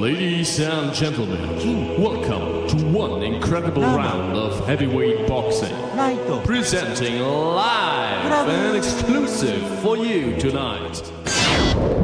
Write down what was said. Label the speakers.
Speaker 1: Ladies and gentlemen, welcome to one incredible round of heavyweight boxing. Presenting live and exclusive for you tonight.